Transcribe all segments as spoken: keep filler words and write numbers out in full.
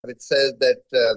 which says that uh,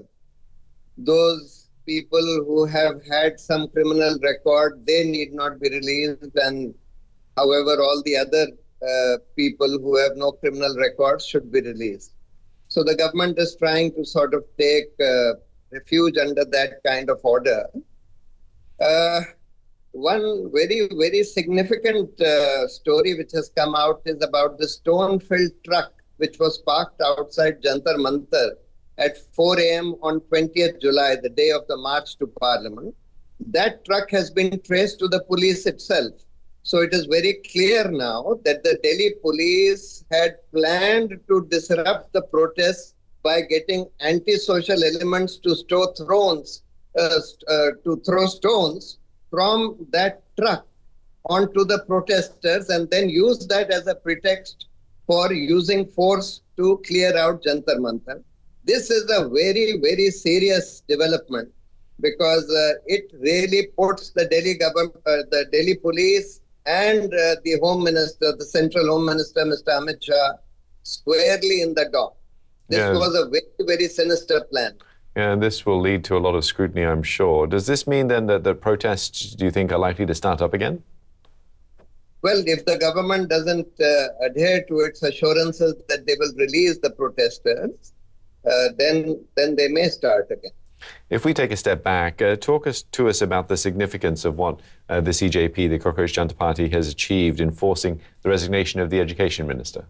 those people who have had some criminal record, they need not be released, and however, all the other uh, people who have no criminal records should be released. So the government is trying to sort of take uh, refuge under that kind of order. Uh, one very, very significant uh, story which has come out is about the stone-filled truck which was parked outside Jantar Mantar at four a m on twentieth July, the day of the march to Parliament. That truck has been traced to the police itself. So it is very clear now that the Delhi police had planned to disrupt the protests by getting anti-social elements to throw thrones, uh, uh, to throw stones from that truck onto the protesters and then use that as a pretext for using force to clear out Jantar Mantar. This is a very, very serious development because uh, it really puts the Delhi government, uh, the Delhi police and uh, the Home Minister, the Central Home Minister, Mister Amit Shah, squarely in the dock. This yeah. was a very, very sinister plan. Yeah, and this will lead to a lot of scrutiny, I'm sure. Does this mean then that the protests, do you think, are likely to start up again? Well, if the government doesn't uh, adhere to its assurances that they will release the protesters, uh, then, then they may start again. If we take a step back, uh, talk us to us about the significance of what uh, the C J P, the Cockroach Janata Party, has achieved in forcing the resignation of the Education Minister.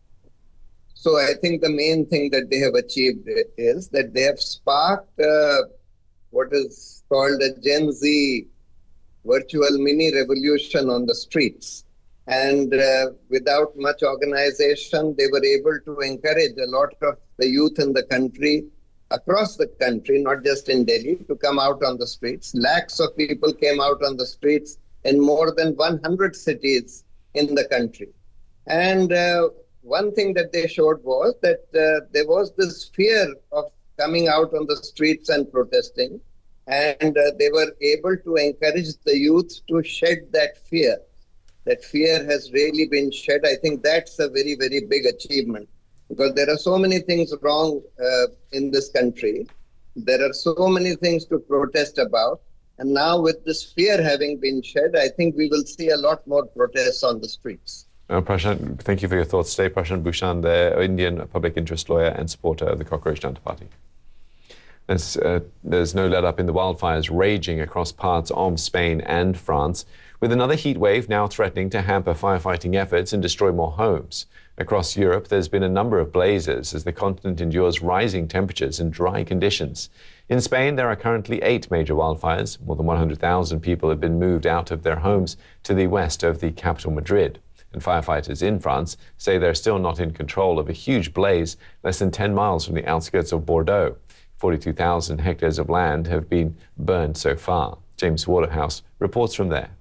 So I think the main thing that they have achieved is that they have sparked uh, what is called a Gen Z virtual mini revolution on the streets. And uh, without much organization, they were able to encourage a lot of the youth in the country, across the country, not just in Delhi, to come out on the streets. Lakhs of people came out on the streets in more than one hundred cities in the country. And uh, one thing that they showed was that uh, there was this fear of coming out on the streets and protesting. And uh, they were able to encourage the youth to shed that fear. That fear has really been shed. I think that's a very, very big achievement. Because there are so many things wrong uh, in this country. There are so many things to protest about. And now with this fear having been shed, I think we will see a lot more protests on the streets. Uh, Prashant, thank you for your thoughts today. Prashant Bhushan, the Indian public interest lawyer and supporter of the Cockroach Janata Party. There's, uh, there's no let-up in the wildfires raging across parts of Spain and France, with another heat wave now threatening to hamper firefighting efforts and destroy more homes. Across Europe, there's been a number of blazes as the continent endures rising temperatures and dry conditions. In Spain, there are currently eight major wildfires. More than one hundred thousand people have been moved out of their homes to the west of the capital, Madrid. And firefighters in France say they're still not in control of a huge blaze less than ten miles from the outskirts of Bordeaux. forty-two thousand hectares of land have been burned so far. James Waterhouse reports from there.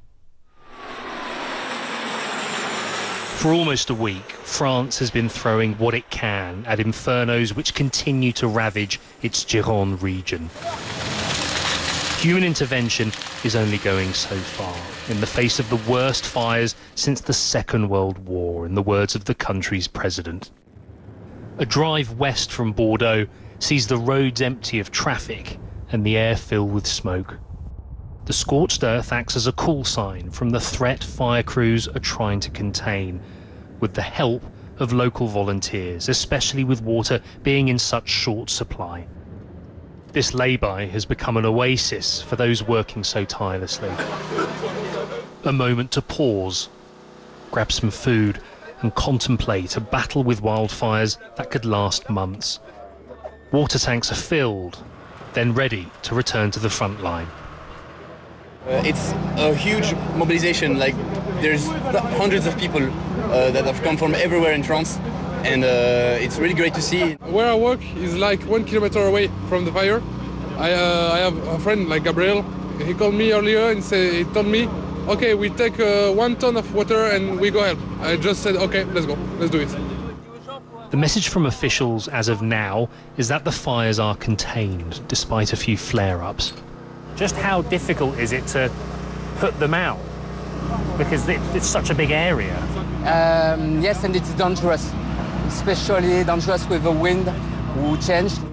For almost a week, France has been throwing what it can at infernos which continue to ravage its Gironde region. Human intervention is only going so far in the face of the worst fires since the Second World War, in the words of the country's president. A drive west from Bordeaux sees the roads empty of traffic and the air filled with smoke. The scorched earth acts as a call sign from the threat fire crews are trying to contain, with the help of local volunteers, especially with water being in such short supply. This lay-by has become an oasis for those working so tirelessly. A moment to pause, grab some food, and contemplate a battle with wildfires that could last months. Water tanks are filled, then ready to return to the front line. Uh, it's a huge mobilization. Like, there's hundreds of people uh, that have come from everywhere in France, and uh, it's really great to see. Where I work is like one kilometer away from the fire. I, uh, I have a friend like Gabriel. He called me earlier and say, he told me, okay, we take uh, one ton of water and we go help. I just said, okay, let's go, let's do it. The message from officials as of now is that the fires are contained, despite a few flare-ups. Just how difficult is it to put them out? Because it's such a big area. Um, yes, and it's dangerous, especially dangerous with the wind who changed.